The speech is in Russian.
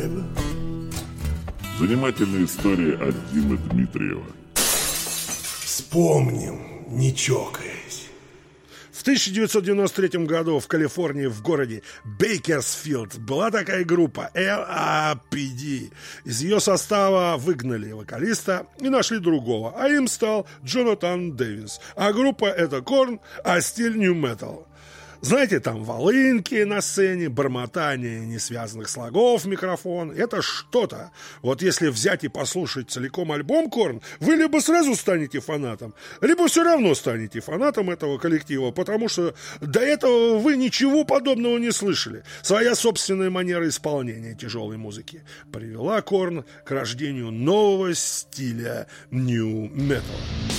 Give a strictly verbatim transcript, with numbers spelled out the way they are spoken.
Занимательная история от Димы Дмитриева. Вспомним, не чокаясь. В тысяча девятьсот девяносто третьем году в Калифорнии, в городе Бейкерсфилд, была такая группа эл эй пи ди. Из ее состава выгнали вокалиста и нашли другого, а им стал Джонатан Дэвис. А группа это Корн, а стиль нью-метал. Знаете, там волынки на сцене, бормотание несвязанных слогов в микрофон. Это что-то. Вот если взять и послушать целиком альбом Корн, вы либо сразу станете фанатом, либо все равно станете фанатом этого коллектива, потому что до этого вы ничего подобного не слышали. Своя собственная манера исполнения тяжелой музыки привела Корн к рождению нового стиля нью-метал.